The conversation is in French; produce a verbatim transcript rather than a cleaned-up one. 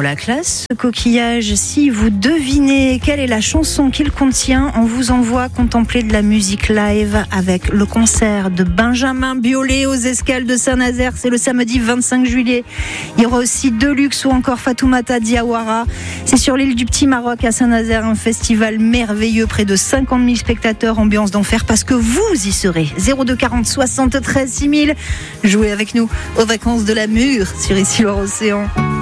la classe, ce coquillage. Si vous devinez quelle est la chanson qu'il contient, on vous envoie contempler de la musique live avec le concert de Benjamin Biolay aux Escales de Saint-Nazaire. C'est le samedi vingt-cinq juillet. Il y aura aussi Deluxe ou encore Fatoumata Diawara. C'est sur l'île du Petit Maroc à Saint-Nazaire, un festival merveilleux. Près de cinquante mille spectateurs, ambiance d'enfer, parce que vous y serez. zéro deux quarante soixante-treize six mille. Jouez avec nous aux vacances de la Mure sur Ici Loire Océan.